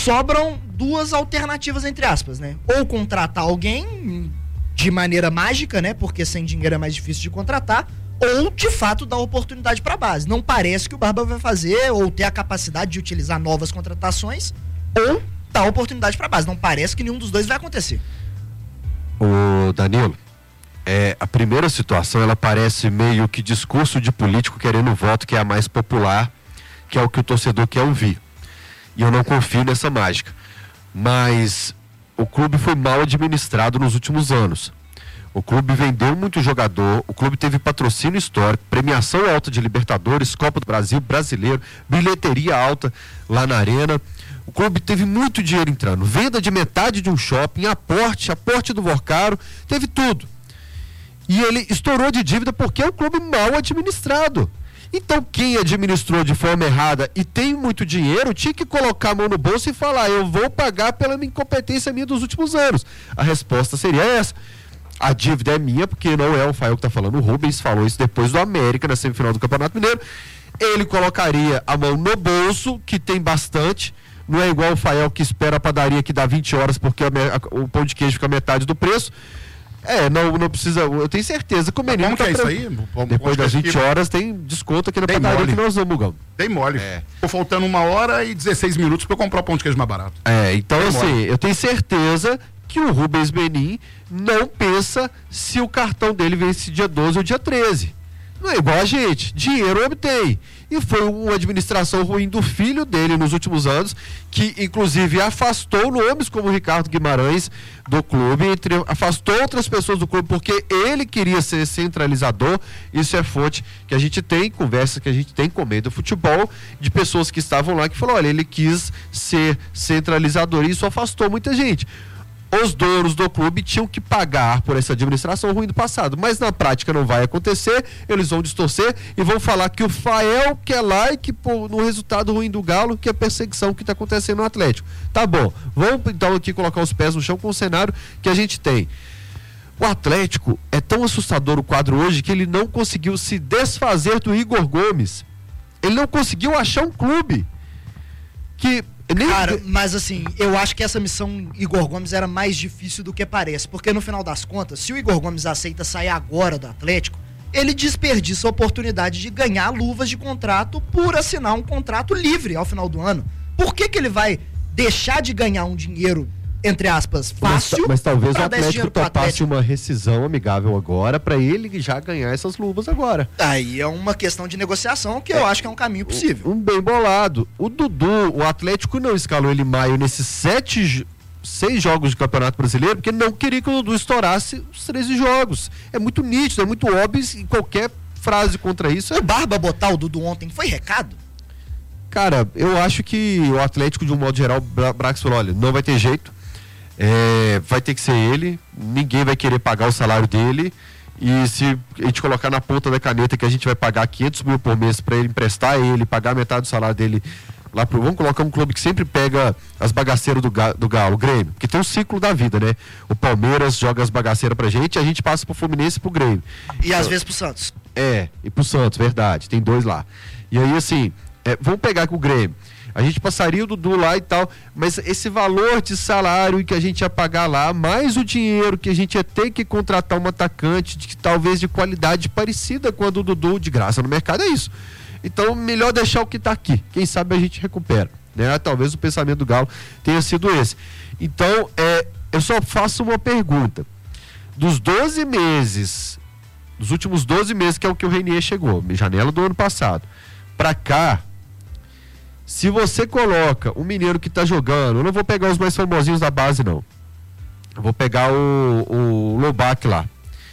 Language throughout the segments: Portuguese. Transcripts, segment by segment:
sobram duas alternativas, entre aspas, né? Ou contratar alguém de maneira mágica, né? Porque sem dinheiro é mais difícil de contratar, ou de fato dar oportunidade para a base. Não parece que o Barba vai fazer ou ter a capacidade de utilizar novas contratações ou dar oportunidade para a base. Não parece que nenhum dos dois vai acontecer. Ô Danilo, a primeira situação, ela parece meio que discurso de político querendo voto, que é a mais popular, que é o que o torcedor quer ouvir. E eu não confio nessa mágica. Mas o clube foi mal administrado nos últimos anos. O clube vendeu muito jogador, o clube teve patrocínio histórico, premiação alta de Libertadores, Copa do Brasil, Brasileiro, bilheteria alta lá na Arena. O clube teve muito dinheiro entrando, venda de metade de um shopping, aporte do Vorcaro, teve tudo. E ele estourou de dívida porque é um clube mal administrado. Então quem administrou de forma errada e tem muito dinheiro, tinha que colocar a mão no bolso e falar: eu vou pagar pela incompetência minha dos últimos anos. A resposta seria essa: a dívida é minha, porque não é o Fael que está falando, o Rubens falou isso depois do América, na semifinal do Campeonato Mineiro. Ele colocaria a mão no bolso, que tem bastante, não é igual o Fael que espera a padaria que dá 20 horas porque o pão de queijo fica metade do preço. Não precisa, eu tenho certeza que o menino tá... Como que é isso aí? Depois das 20 horas tem desconto aqui na padaria mole. Que nós vamos, Gão. Tem mole. Ficou faltando 1 hora e 16 minutos para eu comprar o pão de queijo mais barato. Então tem assim, mole. Eu tenho certeza que o Rubens Menin não pensa se o cartão dele vence dia 12 ou dia 13. Não é igual a gente, dinheiro obtém. E foi uma administração ruim do filho dele nos últimos anos, que inclusive afastou nomes como o Ricardo Guimarães do clube, afastou outras pessoas do clube, porque ele queria ser centralizador. Isso é fonte que a gente tem, conversa que a gente tem com o meio do futebol, de pessoas que estavam lá, que falaram: olha, ele quis ser centralizador, e isso afastou muita gente. Os donos do clube tinham que pagar por essa administração ruim do passado, mas na prática não vai acontecer. Eles vão distorcer e vão falar que o Fael quer lá e que no resultado ruim do Galo, que é a perseguição que está acontecendo no Atlético. Tá bom, vamos então aqui colocar os pés no chão com o cenário que a gente tem. O Atlético é tão assustador o quadro hoje que ele não conseguiu se desfazer do Igor Gomes. Ele não conseguiu achar um clube que... Cara, mas assim, eu acho que essa missão Igor Gomes era mais difícil do que parece, porque no final das contas, se o Igor Gomes aceita sair agora do Atlético, ele desperdiça a oportunidade de ganhar luvas de contrato por assinar um contrato livre ao final do ano. Por que ele vai deixar de ganhar um dinheiro, entre aspas, fácil? Mas talvez o Atlético topasse uma rescisão amigável agora, para ele já ganhar essas luvas agora. Aí é uma questão de negociação que eu acho que é um caminho possível. Um bem bolado. O Dudu, o Atlético não escalou ele em maio nesses 6 jogos de Campeonato Brasileiro, porque não queria que o Dudu estourasse os 13 jogos. É muito nítido, é muito óbvio, e qualquer frase contra isso... O Barba botar o Dudu ontem foi recado? Cara, eu acho que o Atlético, de um modo geral, Brax falou: olha, não vai ter jeito. Vai ter que ser ele, ninguém vai querer pagar o salário dele, e se a gente colocar na ponta da caneta que a gente vai pagar 500 mil por mês para ele emprestar ele, pagar metade do salário dele lá pro... Vamos colocar um clube que sempre pega as bagaceiras do Galo, o Grêmio, que tem um ciclo da vida, né? O Palmeiras joga as bagaceiras pra gente, a gente passa pro Fluminense e pro Grêmio. E às vezes pro Santos. E pro Santos, verdade, tem 2 lá. E aí assim, vamos pegar aqui o Grêmio. A gente passaria o Dudu lá e tal, mas esse valor de salário que a gente ia pagar lá, mais o dinheiro que a gente ia ter que contratar um atacante talvez de qualidade parecida com a do Dudu, de graça no mercado, é isso. Então, melhor deixar o que está aqui. Quem sabe a gente recupera, né? Talvez o pensamento do Galo tenha sido esse. Então, eu só faço uma pergunta. Dos 12 meses, dos últimos 12 meses, que é o que o Reinier chegou, janela do ano passado, para cá, se você coloca um mineiro que tá jogando, eu não vou pegar os mais famosinhos da base, não. Eu vou pegar o Lobac lá.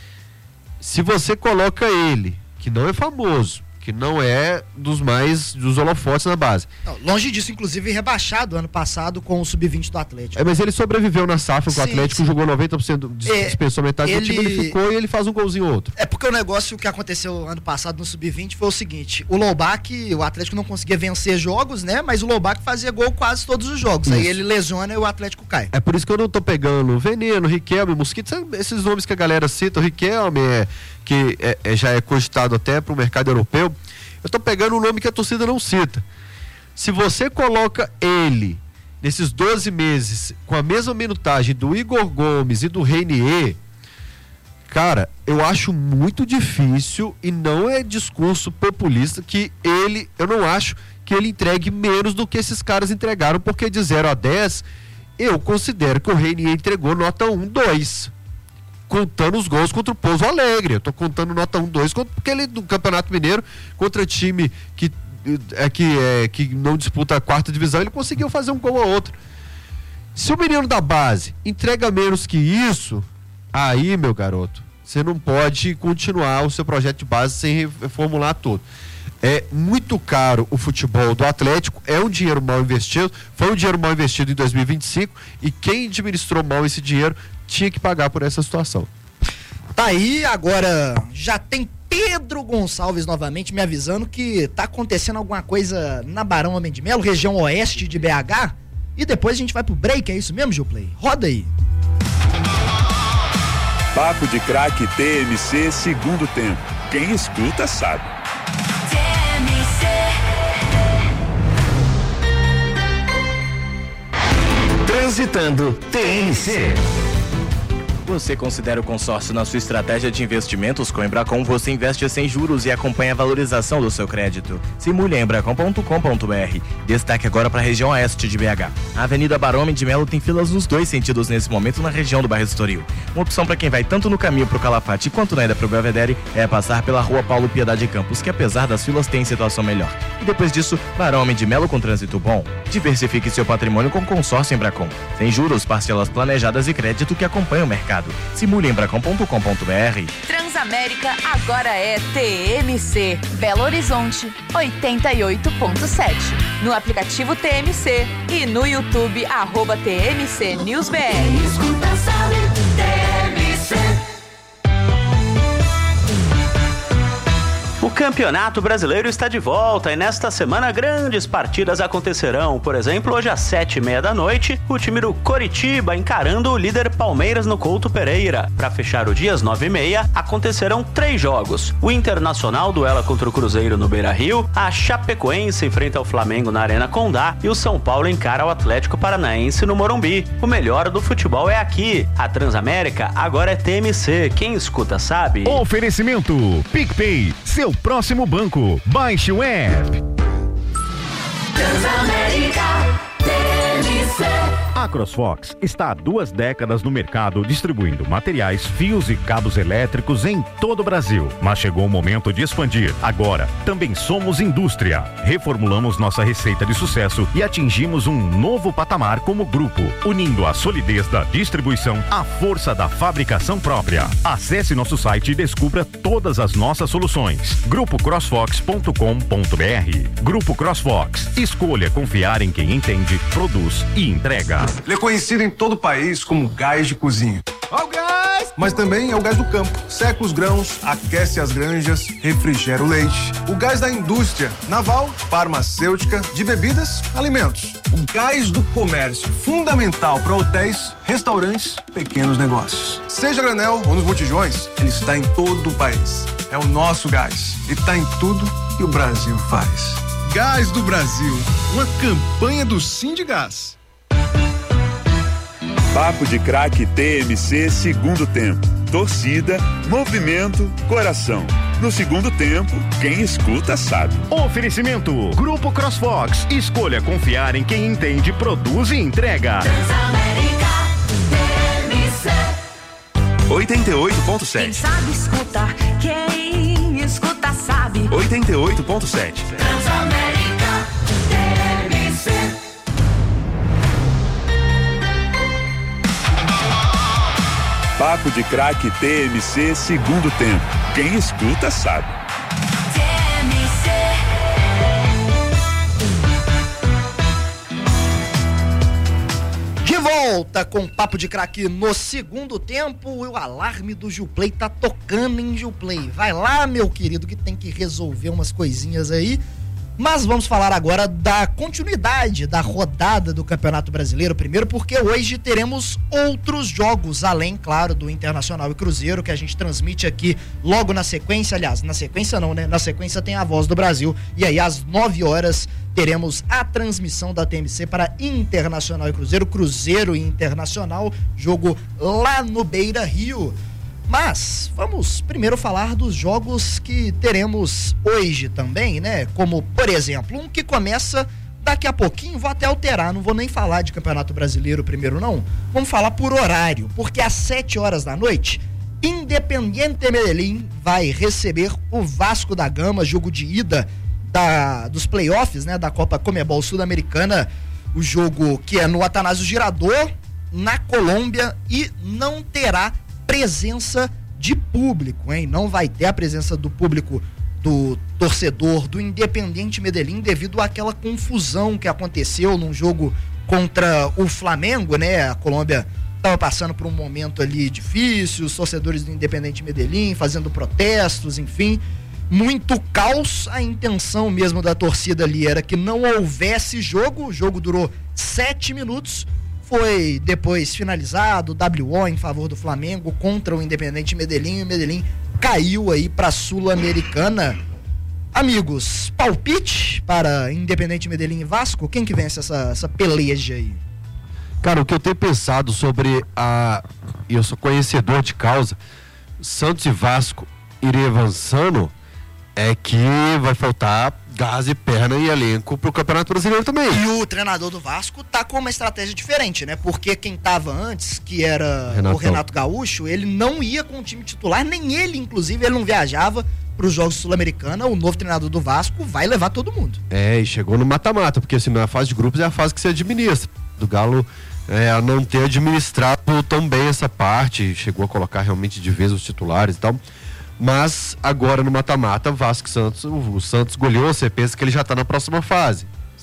Se você coloca ele, que não é famoso, que não é dos holofotes na base. Não, longe disso, inclusive rebaixado ano passado com o Sub-20 do Atlético. Mas ele sobreviveu na safra com o Atlético, jogou 90%, dispensou metade do time, ele ficou e ele faz um golzinho ou outro. É porque o negócio que aconteceu ano passado no Sub-20 foi o seguinte: o Lobac, o Atlético não conseguia vencer jogos, né? Mas o Lobac fazia gol quase todos os jogos. Isso. Aí ele lesiona e o Atlético cai. É por isso que eu não tô pegando Veneno, Riquelme, Mosquito, sabe esses nomes que a galera cita. O Riquelme que já é cogitado até para o mercado europeu. Eu tô pegando um nome que a torcida não cita. Se você coloca ele nesses 12 meses, com a mesma minutagem do Igor Gomes e do Reinier, cara, eu acho muito difícil, e não é discurso populista, que eu não acho que ele entregue menos do que esses caras entregaram, porque de 0 a 10, eu considero que o Reinier entregou nota 1, 2. Contando os gols contra o Pouso Alegre. Eu tô contando nota 1, 2, porque ele no Campeonato Mineiro, contra time que não disputa a 4ª divisão, ele conseguiu fazer um gol ou outro. Se o menino da base entrega menos que isso, aí, meu garoto, você não pode continuar o seu projeto de base sem reformular tudo. É muito caro o futebol do Atlético, é um dinheiro mal investido, foi um dinheiro mal investido em 2025, e quem administrou mal esse dinheiro tinha que pagar por essa situação. Tá aí, agora já tem Pedro Gonçalves novamente me avisando que tá acontecendo alguma coisa na Barão Homem de Melo, região oeste de BH, e depois a gente vai pro break, é isso mesmo, Gilplay? Roda aí. Papo de Craque TMC, segundo tempo. Quem escuta sabe. Transitando TMC. Você considera o consórcio na sua estratégia de investimentos? Com a Embracon você investe sem juros e acompanha a valorização do seu crédito. Simule em embracon.com.br. Destaque agora para a região oeste de BH. A Avenida Barão Homem de Melo tem filas nos 2 sentidos nesse momento na região do bairro Estoril. Uma opção para quem vai tanto no caminho para o Calafate quanto na ida para o Belvedere é passar pela Rua Paulo Piedade Campos, que apesar das filas tem situação melhor. E depois disso, Barão Homem de Melo com trânsito bom. Diversifique seu patrimônio com consórcio Embracon. Sem juros, parcelas planejadas e crédito que acompanha o mercado. Simule em embracon.com.br. Transamérica agora é TMC. Belo Horizonte 88.7. No aplicativo TMC e no YouTube @TMC News BR. Escuta, sabe, TMC. O Campeonato Brasileiro está de volta e nesta semana grandes partidas acontecerão. Por exemplo, hoje às 7h30 da noite, o time do Coritiba encarando o líder Palmeiras no Couto Pereira. Para fechar o dia às 9h30, acontecerão 3 jogos. O Internacional duela contra o Cruzeiro no Beira-Rio, a Chapecoense enfrenta o Flamengo na Arena Condá e o São Paulo encara o Atlético Paranaense no Morumbi. O melhor do futebol é aqui. A Transamérica agora é TMC. Quem escuta sabe. Oferecimento PicPay, seu próximo banco. Baixe o app. Transamérica TMC. A CrossFox está há 2 décadas no mercado distribuindo materiais, fios e cabos elétricos em todo o Brasil. Mas chegou o momento de expandir. Agora, também somos indústria. Reformulamos nossa receita de sucesso e atingimos um novo patamar como grupo, unindo a solidez da distribuição à força da fabricação própria. Acesse nosso site e descubra todas as nossas soluções. grupocrossfox.com.br. Grupo CrossFox. Escolha confiar em quem entende, produz e entrega. Ele é conhecido em todo o país como gás de cozinha. Ó o gás! Mas também é o gás do campo. Seca os grãos, aquece as granjas, refrigera o leite. O gás da indústria naval, farmacêutica, de bebidas, alimentos. O gás do comércio, fundamental para hotéis, restaurantes, pequenos negócios. Seja granel ou nos botijões, ele está em todo o país. É o nosso gás e está em tudo que o Brasil faz. Gás do Brasil, uma campanha do Sindigás. Papo de Craque TMC, segundo tempo. Torcida, movimento, coração. No segundo tempo, quem escuta sabe. Oferecimento Grupo CrossFox. Escolha confiar em quem entende, produz e entrega. Transamérica TMC. 88.7. Quem sabe escuta, quem escuta sabe. 88.7. Transamérica TMC. Papo de Craque TMC, segundo tempo. Quem escuta sabe. De volta com Papo de Craque no segundo tempo. O alarme do Gilplay tá tocando em Gilplay. Vai lá, meu querido, que tem que resolver umas coisinhas aí. Mas vamos falar agora da continuidade da rodada do Campeonato Brasileiro. Primeiro porque hoje teremos outros jogos, além, claro, do Internacional e Cruzeiro, que a gente transmite aqui logo na sequência. Aliás, na sequência não, né? Na sequência tem a Voz do Brasil. E aí, às 9 horas, teremos a transmissão da TMC para Internacional e Cruzeiro e Internacional, jogo lá no Beira-Rio. Mas vamos primeiro falar dos jogos que teremos hoje também, né? Como, por exemplo, um que começa daqui a pouquinho, vou até alterar, não vou nem falar de Campeonato Brasileiro primeiro não, vamos falar por horário, porque às 7 horas da noite, Independiente Medellín vai receber o Vasco da Gama, jogo de ida dos playoffs, né, da Copa Conmebol Sul-Americana, o jogo que é no Atanásio Girardot, na Colômbia, e não terá presença de público, hein? Não vai ter a presença do público do torcedor do Independiente Medellín devido àquela confusão que aconteceu num jogo contra o Flamengo, né? A Colômbia estava passando por um momento ali difícil, os torcedores do Independiente Medellín fazendo protestos, enfim, muito caos. A intenção mesmo da torcida ali era que não houvesse jogo, o jogo durou 7 minutos, foi depois finalizado, WO em favor do Flamengo contra o Independiente Medellín, e o Medellín caiu aí para a Sul-Americana. Amigos, palpite para Independiente Medellín e Vasco? Quem que vence essa peleja aí? Cara, o que eu tenho pensado sobre eu sou conhecedor de causa, Santos e Vasco irem avançando, é que vai faltar gás e perna e elenco pro Campeonato Brasileiro também. E o treinador do Vasco tá com uma estratégia diferente, né? Porque quem tava antes, que era o Renato Gaúcho, ele não ia com o time titular, nem ele, inclusive, ele não viajava pros Jogos Sul-Americana. O novo treinador do Vasco vai levar todo mundo. E chegou no mata-mata, porque assim, na fase de grupos é a fase que se administra. Do Galo a não ter administrado tão bem essa parte, chegou a colocar realmente de vez os titulares e tal. Mas agora no mata-mata, Vasco e Santos, o Santos goleou, você pensa que ele já tá na próxima fase.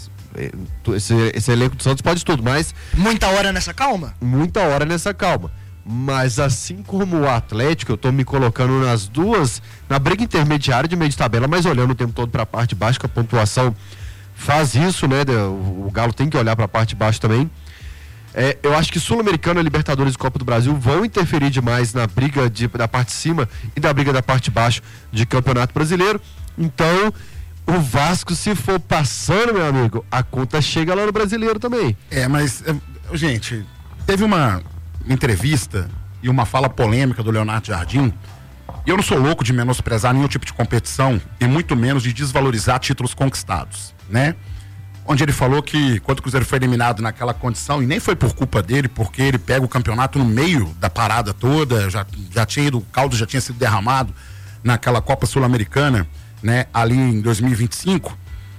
Esse elenco do Santos pode tudo, mas... Muita hora nessa calma? Muita hora nessa calma. Mas assim como o Atlético, eu tô me colocando nas duas, na briga intermediária de meio de tabela, mas olhando o tempo todo pra parte de baixo, que a pontuação faz isso, né? O Galo tem que olhar pra parte de baixo também. Eu acho que Sul-Americana, Libertadores e Copa do Brasil vão interferir demais na briga da parte de cima e da briga da parte de baixo de Campeonato Brasileiro. Então, o Vasco, se for passando, meu amigo, a conta chega lá no Brasileiro também. Mas, gente, teve uma entrevista e uma fala polêmica do Leonardo Jardim. E eu não sou louco de menosprezar nenhum tipo de competição e muito menos de desvalorizar títulos conquistados, né? Onde ele falou que quando o Cruzeiro foi eliminado naquela condição, e nem foi por culpa dele, porque ele pega o campeonato no meio da parada toda, já tinha ido, o caldo já tinha sido derramado naquela Copa Sul-Americana, né, ali em 2025,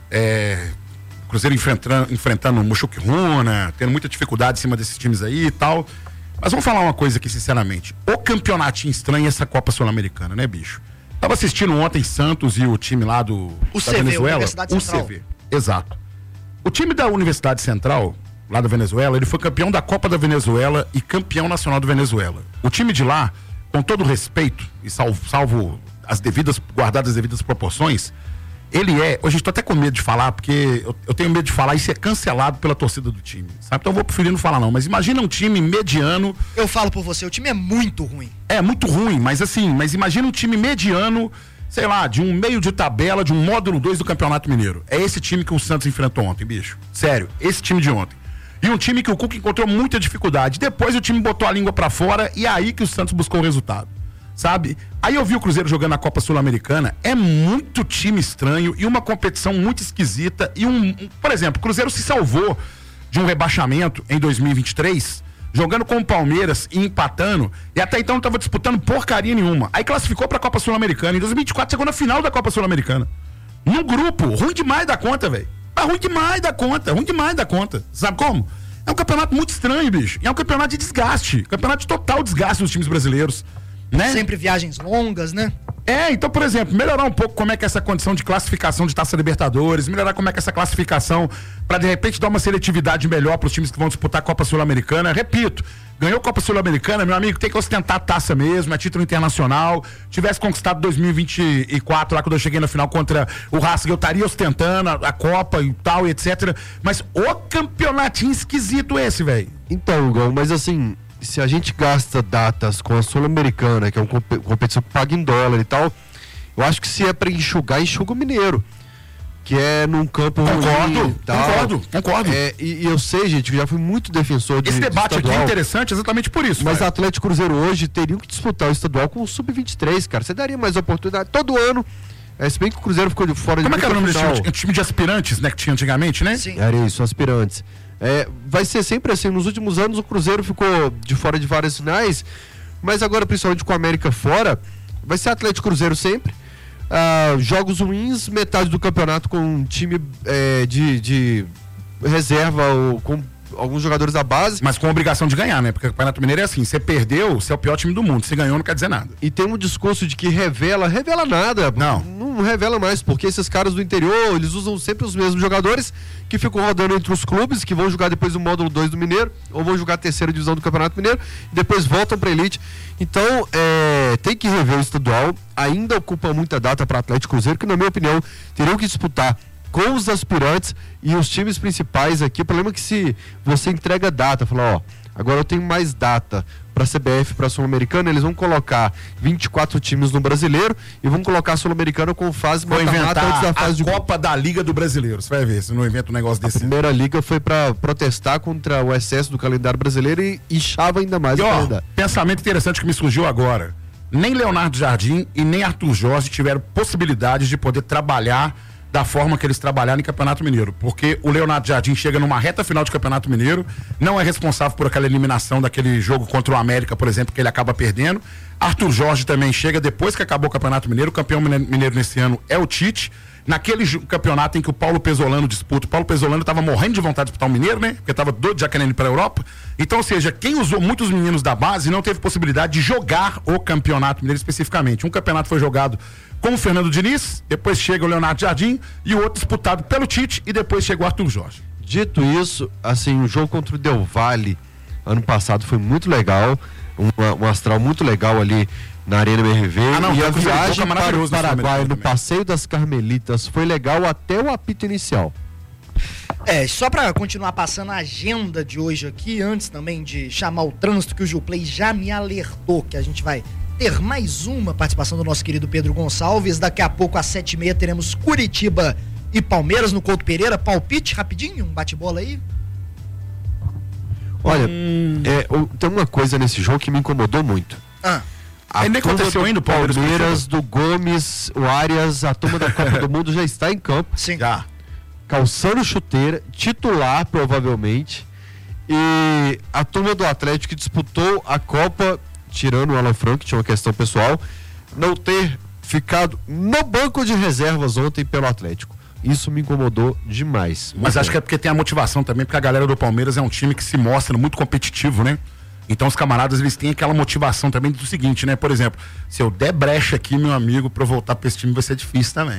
o Cruzeiro enfrentando o Mushuc Runa, tendo muita dificuldade em cima desses times aí e tal. Mas vamos falar uma coisa aqui, sinceramente, o campeonatinho estranho essa Copa Sul-Americana, né, bicho? Tava assistindo ontem Santos e o time lá da Venezuela, Universidade Central. CV, exato. O time da Universidade Central, lá da Venezuela, ele foi campeão da Copa da Venezuela e campeão nacional da Venezuela. O time de lá, com todo respeito, e salvo guardadas as devidas proporções, ele hoje estou até com medo de falar, porque eu tenho medo de falar e ser cancelado pela torcida do time, sabe? Então eu vou preferir não falar não, mas imagina um time mediano... Eu falo por você, o time é muito ruim. É, muito ruim, mas imagina um time mediano... sei lá, de um meio de tabela, de um módulo 2 do Campeonato Mineiro. É esse time que o Santos enfrentou ontem, bicho. Sério, esse time de ontem. E um time que o Cuca encontrou muita dificuldade. Depois o time botou a língua pra fora e é aí que o Santos buscou o resultado. Sabe? Aí eu vi o Cruzeiro jogando na Copa Sul-Americana. É muito time estranho e uma competição muito esquisita. E por exemplo, o Cruzeiro se salvou de um rebaixamento em 2023... jogando com o Palmeiras e empatando, e até então não estava disputando porcaria nenhuma. Aí classificou para a Copa Sul-Americana. Em 2024 chegou na final da Copa Sul-Americana. No grupo, ruim demais da conta, velho. Ruim demais da conta. Sabe como? É um campeonato muito estranho, bicho. E é um campeonato de desgaste. Campeonato de total desgaste dos times brasileiros. Né? Sempre viagens longas, né? Então, por exemplo, melhorar um pouco como é que é essa condição de classificação de Taça Libertadores, melhorar como é que é essa classificação para de repente dar uma seletividade melhor para os times que vão disputar a Copa Sul-Americana. Repito, ganhou a Copa Sul-Americana, meu amigo, tem que ostentar a taça mesmo, é título internacional. Tivesse conquistado 2024, lá quando eu cheguei na final contra o Racing, eu estaria ostentando a Copa e tal, e etc. Mas o campeonatinho esquisito esse, velho. Então, Gão, mas assim... se a gente gasta datas com a Sul-Americana, que é uma competição que paga em dólar e tal, eu acho que se é pra enxugar, enxuga o Mineiro. que é num campo ruim. Concordo. E eu sei, gente, que já fui muito defensor Esse debate aqui é interessante exatamente por isso. Mas Atlético e Cruzeiro hoje teriam que disputar o estadual com o Sub-23, cara. Você daria mais oportunidade todo ano. Se bem que o Cruzeiro ficou de fora. Como é que era o nome desse time? Time de aspirantes, né? Que tinha antigamente, né? Sim. Era isso, aspirantes. Vai ser sempre assim. Nos últimos anos o Cruzeiro ficou de fora de várias finais, mas agora, principalmente com a América fora, vai ser Atlético e Cruzeiro sempre. Jogos ruins, metade do campeonato com um time de reserva ou com alguns jogadores da base. Mas com obrigação de ganhar, né? Porque o Campeonato Mineiro é assim, você perdeu, você é o pior time do mundo, você ganhou não quer dizer nada. E tem um discurso de que revela nada. Não revela mais, porque esses caras do interior, eles usam sempre os mesmos jogadores que ficam rodando entre os clubes, que vão jogar depois o módulo 2 do Mineiro, ou vão jogar a terceira divisão do Campeonato Mineiro, e depois voltam pra elite. Então, tem que rever o estadual, ainda ocupa muita data para Atlético e Cruzeiro, que na minha opinião, teriam que disputar com os aspirantes e os times principais aqui. O problema é que se você entrega data, fala, agora eu tenho mais data para a CBF, para a Sul-Americana, eles vão colocar 24 times no Brasileiro e vão colocar a Sul-Americana com fase mata-mata antes da fase de Copa da Liga do Brasileiro. Você vai ver se não inventa um negócio desse. A primeira liga foi para protestar contra o excesso do calendário brasileiro e inchava ainda mais o calendário. Pensamento interessante que me surgiu agora. Nem Leonardo Jardim e nem Arthur Jorge tiveram possibilidade de poder trabalhar da forma que eles trabalharam em Campeonato Mineiro, porque o Leonardo Jardim chega numa reta final de Campeonato Mineiro, não é responsável por aquela eliminação daquele jogo contra o América, por exemplo, que ele acaba perdendo. Arthur Jorge também chega depois que acabou o Campeonato Mineiro. O campeão mineiro nesse ano é o Tite. Naquele campeonato em que o Paulo Pesolano disputa, o Paulo Pesolano estava morrendo de vontade de disputar o Mineiro, né? Porque estava doido já querendo ir para a Europa. Então, ou seja, quem usou muitos meninos da base não teve possibilidade de jogar o Campeonato Mineiro especificamente. Um campeonato foi jogado com o Fernando Diniz, depois chega o Leonardo Jardim e o outro disputado pelo Tite e depois chega o Arthur Jorge. Dito isso, assim, o jogo contra o Del Valle ano passado foi muito legal, um astral muito legal ali na Arena MRV, e a viagem para o Paraguai no Passeio das Carmelitas foi legal até o apito inicial. Só para continuar passando a agenda de hoje aqui, antes também de chamar o trânsito, que o Gilplay já me alertou que a gente vai ter mais uma participação do nosso querido Pedro Gonçalves. Daqui a pouco às 7h30 teremos Curitiba e Palmeiras no Couto Pereira. Palpite rapidinho, um bate-bola aí. Olha, tem uma coisa nesse jogo que me incomodou muito. Ainda aconteceu ainda o Palmeiras, do Gomes, o Arias, a turma da Copa do Mundo já está em campo. Sim. Já. Calçando chuteira, titular provavelmente. E a turma do Atlético que disputou a Copa, tirando o Alan Franco, que tinha uma questão pessoal, não ter ficado no banco de reservas ontem pelo Atlético. Isso me incomodou demais. Mas acho que é porque tem a motivação também, porque a galera do Palmeiras é um time que se mostra muito competitivo, né? Então os camaradas, eles têm aquela motivação também do seguinte, né? Por exemplo, se eu der brecha aqui, meu amigo, pra eu voltar pra esse time vai ser difícil também.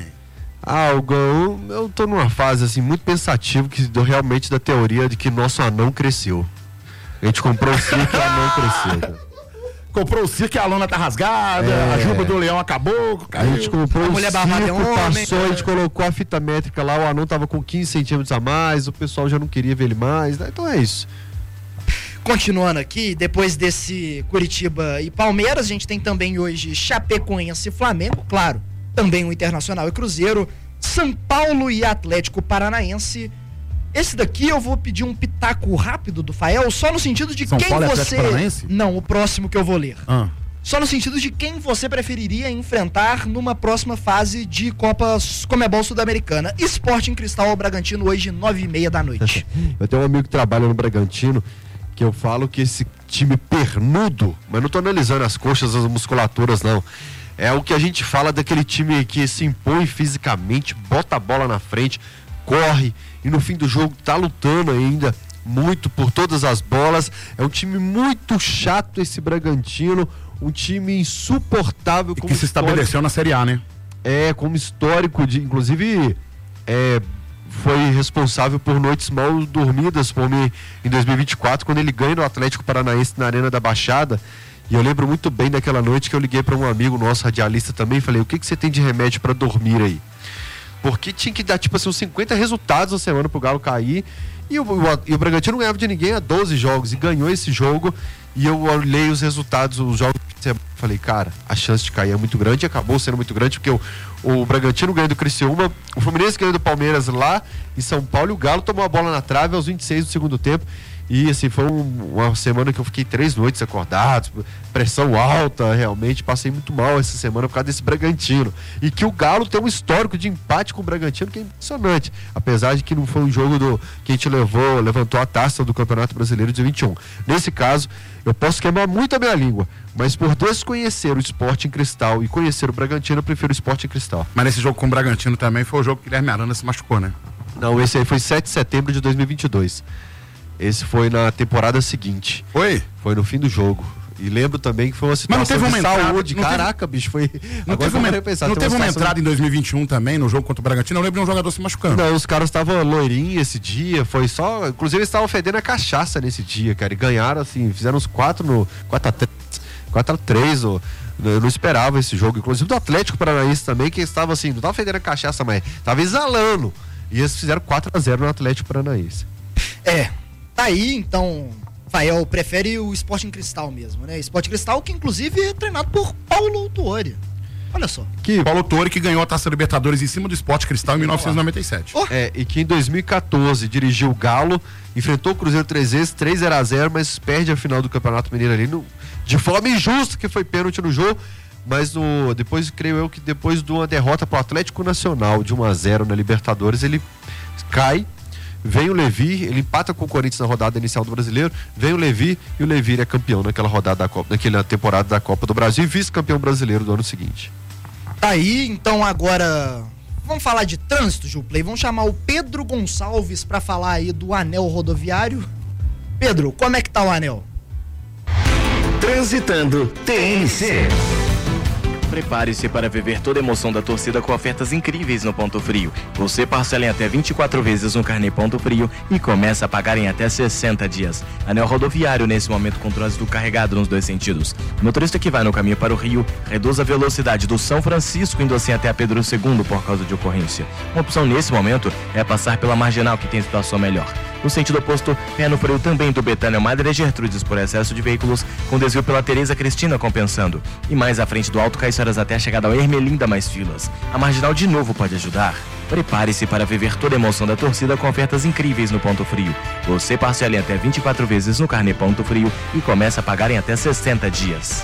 Eu tô numa fase assim muito pensativa que realmente da teoria de que nosso anão cresceu. A gente comprou o circo e o anão cresceu, cara. Comprou o circo e a lona tá rasgada, a juba do leão acabou, caiu. A gente comprou o circo, homem, passou, a gente colocou a fita métrica lá, o anão tava com 15 centímetros a mais, o pessoal já não queria ver ele mais, né? Então é isso. Continuando aqui, depois desse Curitiba e Palmeiras, a gente tem também hoje Chapecoense e Flamengo, claro, também o Internacional e Cruzeiro, São Paulo e Atlético Paranaense. Esse daqui eu vou pedir um pitaco rápido do Fael, só no sentido de São quem Paulo você... Não, o próximo que eu vou ler. Só no sentido de quem você preferiria enfrentar numa próxima fase de Copa Comebol Sul-Americana. Sporting Cristal ao Bragantino hoje, 9h30 da noite. Eu tenho um amigo que trabalha no Bragantino, que eu falo que esse time pernudo, mas não tô analisando as coxas, as musculaturas não, é o que a gente fala daquele time que se impõe fisicamente, bota a bola na frente, corre e no fim do jogo tá lutando ainda muito por todas as bolas. É um time muito chato esse Bragantino, um time insuportável. E que se estabeleceu na Série A, né? Como histórico, inclusive foi responsável por noites mal dormidas por mim em 2024, quando ele ganha no Atlético Paranaense na Arena da Baixada. E eu lembro muito bem daquela noite que eu liguei para um amigo nosso, radialista também, e falei, o que você tem de remédio para dormir aí? Porque tinha que dar, tipo assim, uns 50 resultados na semana pro Galo cair, e o Bragantino não ganhava de ninguém há 12 jogos, e ganhou esse jogo, e eu olhei os resultados, os jogos falei, cara, a chance de cair é muito grande, e acabou sendo muito grande, porque o Bragantino ganhou do Criciúma, o Fluminense ganhou do Palmeiras lá em São Paulo, e o Galo tomou a bola na trave aos 26 do segundo tempo. E assim, foi uma semana que eu fiquei 3 noites acordado, pressão alta, realmente, passei muito mal essa semana por causa desse Bragantino. E que o Galo tem um histórico de empate com o Bragantino que é impressionante, apesar de que não foi um jogo que a gente levantou a taça do Campeonato Brasileiro de 21. Nesse caso, eu posso queimar muito a minha língua, mas por desconhecer o Sporting Cristal e conhecer o Bragantino, eu prefiro o Sporting Cristal. Mas nesse jogo com o Bragantino também foi o jogo que o Guilherme Arana se machucou, né? Não, esse aí foi 7 de setembro de 2022. Esse foi na temporada seguinte. Foi? Foi no fim do jogo. E lembro também que foi uma situação de saúde. Caraca, bicho, foi... Não teve uma entrada em 2021 também, no jogo contra o Bragantino? Eu lembro de um jogador se machucando. Não, os caras estavam loirinhos esse dia, foi só... Inclusive eles estavam fedendo a cachaça nesse dia, cara. E ganharam, assim, fizeram uns 4x3. Eu não esperava esse jogo. Inclusive do Atlético Paranaense também, que estava assim, não estava fedendo a cachaça, mas estava exalando. E eles fizeram 4x0 no Atlético Paranaense. Tá aí, então, Fael prefere o Sporting Cristal mesmo, né? Sporting Cristal que inclusive é treinado por Paulo Autuori. Olha só. Paulo Autuori que ganhou a Taça Libertadores em cima do Sporting Cristal em 1997. E que em 2014 dirigiu o Galo, enfrentou o Cruzeiro 3 vezes, 3-0, mas perde a final do Campeonato Mineiro ali de forma injusta, que foi pênalti no jogo. Mas creio eu que depois de uma derrota para o Atlético Nacional de 1-0 na Libertadores, ele cai. Vem o Levi, ele empata com o Corinthians na rodada inicial do Brasileiro, vem o Levi e o Levi é campeão naquela rodada da Copa, naquela temporada da Copa do Brasil e vice-campeão brasileiro do ano seguinte. Tá aí, então agora vamos falar de trânsito, Juplay, vamos chamar o Pedro Gonçalves para falar aí do anel rodoviário. Pedro, como é que tá o anel? Transitando TNC. Prepare-se para viver toda a emoção da torcida com ofertas incríveis no Ponto Frio. Você parcela em até 24 vezes no carnê Ponto Frio e começa a pagar em até 60 dias. Anel rodoviário nesse momento com trânsito carregado nos 2 sentidos. O motorista que vai no caminho para o Rio reduz a velocidade do São Francisco indo assim até a Pedro II por causa de ocorrência. Uma opção nesse momento é passar pela Marginal, que tem situação melhor. No sentido oposto, pé no freio também do Betânia Madre Gertrudes por excesso de veículos, com desvio pela Tereza Cristina compensando. E mais à frente do Alto Caiçaras até a chegada ao Ermelinda mais filas. A Marginal de novo pode ajudar. Prepare-se para viver toda a emoção da torcida com ofertas incríveis no Ponto Frio. Você parcela em até 24 vezes no carnê Ponto Frio e começa a pagar em até 60 dias.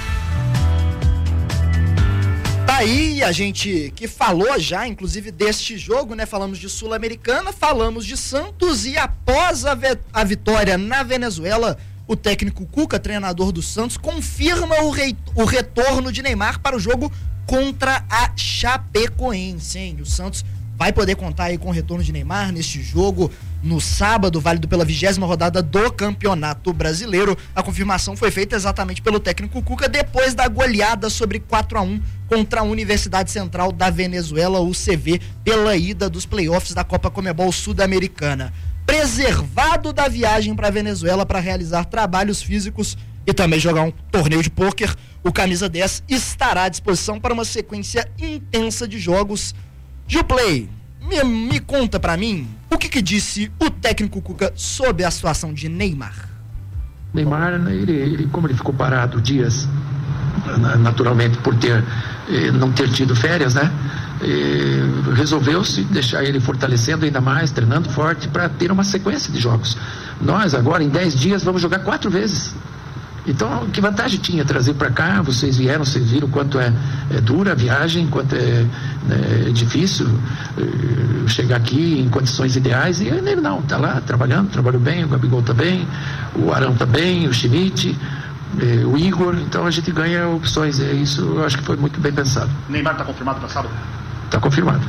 Aí a gente que falou já, inclusive, deste jogo, né? Falamos de Sul-Americana, falamos de Santos e após a vitória na Venezuela, o técnico Cuca, treinador do Santos, confirma o retorno de Neymar para o jogo contra a Chapecoense, hein? O Santos vai poder contar aí com o retorno de Neymar neste jogo no sábado, válido pela 20ª rodada do Campeonato Brasileiro. A confirmação foi feita exatamente pelo técnico Cuca depois da goleada sobre 4-1 contra a Universidade Central da Venezuela, o CV, pela ida dos playoffs da Copa Conmebol Sul-Americana. Preservado da viagem para a Venezuela para realizar trabalhos físicos e também jogar um torneio de pôquer, o camisa 10 estará à disposição para uma sequência intensa de jogos. Juplay, me conta pra mim o que disse o técnico Cuca sobre a situação de Neymar. Neymar, ele como ele ficou parado dias, naturalmente por não ter tido férias, né? Resolveu-se deixar ele fortalecendo ainda mais, treinando forte para ter uma sequência de jogos. Nós agora em 10 dias vamos jogar 4 vezes. Então, que vantagem tinha trazer para cá? Vocês viram quanto é dura a viagem, quanto é difícil chegar aqui em condições ideais. E ele não, tá lá trabalhou bem, o Gabigol tá bem, o Arão tá bem, o Schmidt, o Igor. Então a gente ganha opções. Isso eu acho que foi muito bem pensado. Neymar tá confirmado para sábado? Tá confirmado.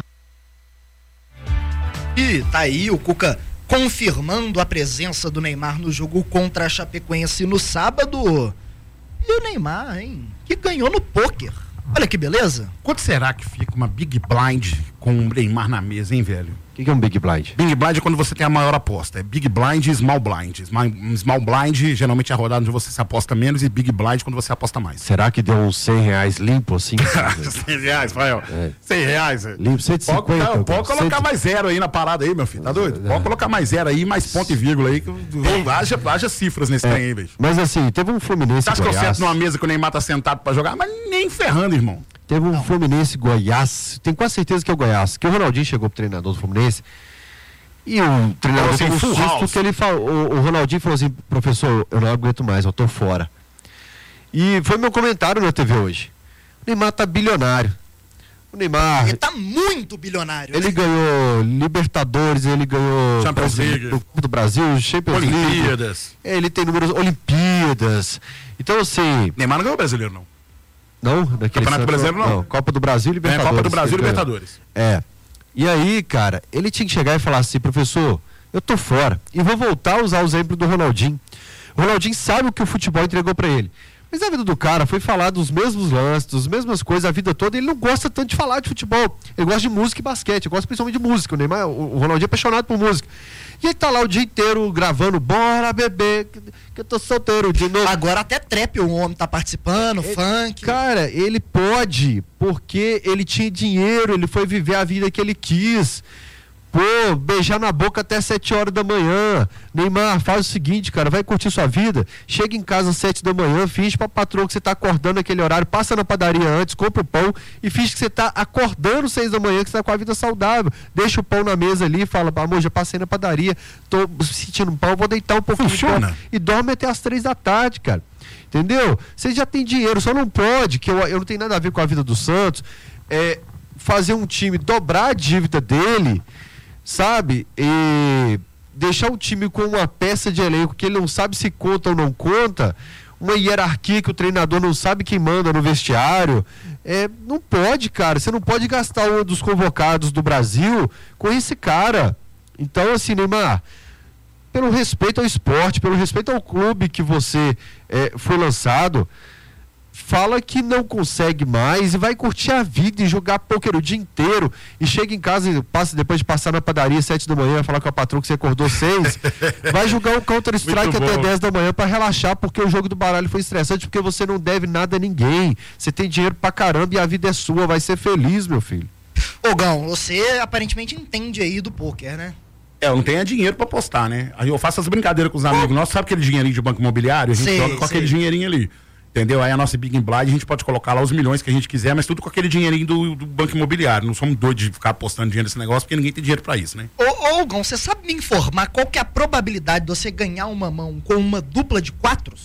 E tá aí o Cuca confirmando a presença do Neymar no jogo contra a Chapecoense no sábado. E o Neymar, hein? Que ganhou no pôquer. Olha que beleza. Quanto será que fica uma Big Blind com o Neymar na mesa, hein, velho? O que é um Big Blind? Big Blind é quando você tem a maior aposta. É Big Blind e Small Blind. Small Blind geralmente é a rodada onde você se aposta menos e Big Blind quando você aposta mais. Será que deu uns R$100 limpo assim? R$100, Rafael. R$100. Limpo, 150. Pode colocar mais zero aí na parada aí, meu filho. Tá doido? Pode colocar mais zero aí, mais ponto e vírgula aí. Haja cifras nesse trem aí, velho. Mas assim, teve um Fluminense Acho que eu Goiás. sento numa mesa que o Neymar tá sentado pra jogar, mas nem ferrando, irmão. Teve um Fluminense Goiás. Tenho quase certeza que é o Goiás. Que o Ronaldinho chegou pro treinador do Fluminense. E o treinador assim, teve um full susto house. que ele falou, o Ronaldinho falou assim: professor, eu não aguento mais, eu tô fora. E foi meu comentário na TV hoje. O Neymar tá bilionário. O Neymar. Ele tá muito bilionário. Ele ganhou Libertadores, ele ganhou Champions League do Brasil, Champions League. Olimpíadas. Ele tem números Olimpíadas. Então, assim. Neymar não ganhou brasileiro, não. Não? Daquele Campeonato Brasileiro, não. Copa do Brasil e Libertadores. Copa do Brasil e Libertadores. É. E aí, cara, ele tinha que chegar e falar assim: professor, eu tô fora. E vou voltar a usar o exemplo do Ronaldinho. O Ronaldinho sabe o que o futebol entregou pra ele. Mas a vida do cara foi falar dos mesmos lances, das mesmas coisas a vida toda. Ele não gosta tanto de falar de futebol. Ele gosta de música e basquete. Ele gosta principalmente de música. O Neymar, o Ronaldinho é apaixonado por música. E ele tá lá o dia inteiro gravando: bora bebê, que eu tô solteiro de novo. Agora até trap o homem tá participando, funk. Cara, ele pode, porque ele tinha dinheiro, ele foi viver a vida que ele quis. Pô, beijar na boca até 7 horas da manhã. Neymar, faz o seguinte, cara, vai curtir sua vida. Chega em casa às 7 da manhã, finge pra patroa que você tá acordando naquele horário, passa na padaria antes, compra o pão e finge que você tá acordando 6 da manhã, que você tá com a vida saudável. Deixa o pão na mesa ali e fala: amor, já passei na padaria, tô sentindo um pão, vou deitar um pouquinho. Funciona. E dorme até às 3 da tarde, cara. Entendeu? Você já tem dinheiro, só não pode, que eu não tenho nada a ver com a vida do Santos, fazer um time dobrar a dívida dele, sabe? E deixar o time com uma peça de elenco que ele não sabe se conta ou não conta, uma hierarquia que o treinador não sabe quem manda no vestiário. Não pode, cara. Você não pode gastar um dos convocados do Brasil com esse cara. Então, assim, Neymar, pelo respeito ao esporte, pelo respeito ao clube que você foi lançado, fala que não consegue mais e vai curtir a vida e jogar pôquer o dia inteiro e chega em casa e passa, depois de passar na padaria 7 da manhã, vai falar com a patroa que você acordou 6, vai jogar um Counter-Strike até 10 da manhã pra relaxar, porque o jogo do baralho foi estressante, porque você não deve nada a ninguém, você tem dinheiro pra caramba e a vida é sua, vai ser feliz, meu filho. Ô Gão, você aparentemente entende aí do pôquer, né? Eu não tenho dinheiro pra apostar, né? Aí eu faço as brincadeiras com os amigos nossos, sabe aquele dinheirinho de banco imobiliário? A gente joga com aquele dinheirinho ali. Entendeu? Aí a nossa Big Blind, a gente pode colocar lá os milhões que a gente quiser, mas tudo com aquele dinheirinho do banco imobiliário. Não somos doidos de ficar apostando dinheiro nesse negócio, porque ninguém tem dinheiro pra isso, né? Ô Gão, você sabe me informar qual que é a probabilidade de você ganhar uma mão com uma dupla de 4?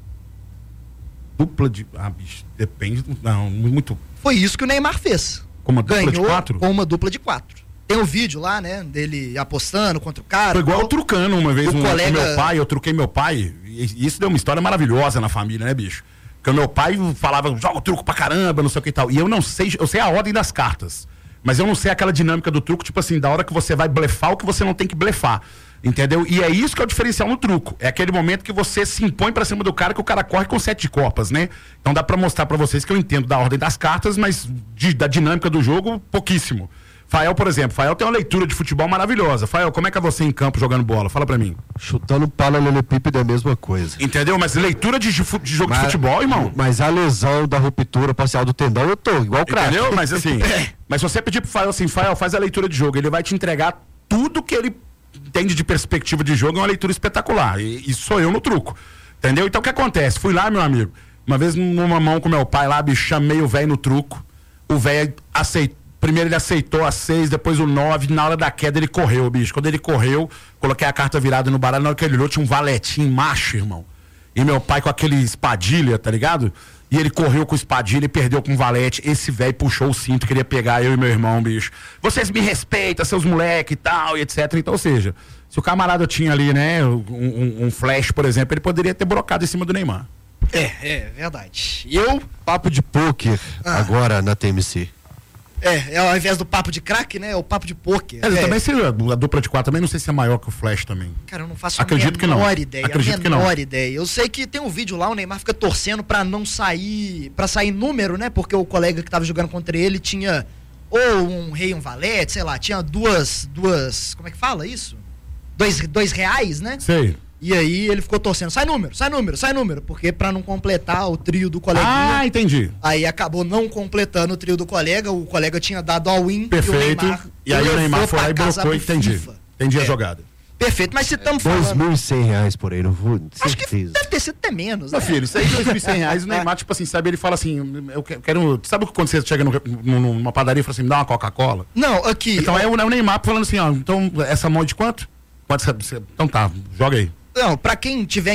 Dupla de... bicho, depende... Não, muito... Foi isso que o Neymar fez. Com uma dupla de 4? Com uma dupla de 4. Tem um vídeo lá, né, dele apostando contra o cara. Foi igual eu trucando uma vez com meu pai, eu truquei meu pai, e isso deu uma história maravilhosa na família, né, bicho? Porque o meu pai falava: joga o truco pra caramba, não sei o que e tal. E eu não sei, eu sei a ordem das cartas, mas eu não sei aquela dinâmica do truco, tipo assim, da hora que você vai blefar o que você não tem que blefar. Entendeu? E é isso que é o diferencial no truco. É aquele momento que você se impõe pra cima do cara, que o cara corre com 7 de copas, né? Então dá pra mostrar pra vocês que eu entendo da ordem das cartas, mas da dinâmica do jogo, pouquíssimo. Fael, por exemplo, Fael tem uma leitura de futebol maravilhosa. Fael, como é que é você em campo jogando bola? Fala pra mim. Chutando paralelepípedo é a mesma coisa. Entendeu? Mas leitura de jogo de futebol, irmão. Mas a lesão da ruptura parcial do tendão, eu tô igual craque. Entendeu? Mas assim, mas se você pedir pro Fael assim: Fael, faz a leitura de jogo, ele vai te entregar tudo que ele entende de perspectiva de jogo, é uma leitura espetacular. E sou eu no truco. Entendeu? Então o que acontece? Fui lá, meu amigo, uma vez numa mão com meu pai lá, bicho, chamei o velho no truco. O velho aceitou. Primeiro ele aceitou a 6, depois o 9, na hora da queda ele correu, bicho. Quando ele correu, coloquei a carta virada no baralho, na hora que ele olhou tinha um valetinho macho, irmão. E meu pai com aquele espadilha, tá ligado? E ele correu com espadilha e perdeu com o valete. Esse velho puxou o cinto, queria pegar eu e meu irmão, bicho. Vocês me respeitam, seus moleque e tal, e etc. Então, ou seja, se o camarada tinha ali, né, um flash, por exemplo, ele poderia ter brocado em cima do Neymar. É verdade. Papo de pôquer agora na TMC. Ao invés do papo de craque, né? É o papo de pôquer. Também a dupla de 4 também, não sei se é maior que o Flash também. Cara, eu não faço Acredito a menor ideia. Ideia. Eu sei que tem um vídeo lá, o Neymar fica torcendo pra não sair, pra sair número, né? Porque o colega que tava jogando contra ele tinha ou um rei e um valete, sei lá, tinha duas, como é que fala isso? R$2, né? Sei. E aí ele ficou torcendo, sai número, porque pra não completar o trio do coleguinha. Ah, entendi. Aí acabou não completando o trio do colega, o colega tinha dado all-in. Perfeito. E aí o Neymar foi lá e blocou, entendi. Entendi a jogada. Perfeito, mas se estamos falando... R$2.100 por aí, não vou... Acho que deve ter sido até menos, Meu filho, isso aí R$2.100, o Neymar, tipo assim, sabe, ele fala assim, eu quero... Sabe quando você chega numa padaria e fala assim, me dá uma Coca-Cola? Não, aqui... Então é o Neymar falando assim, ó, então essa mão de quanto? Pode ser, então tá, joga aí. Não, pra quem tiver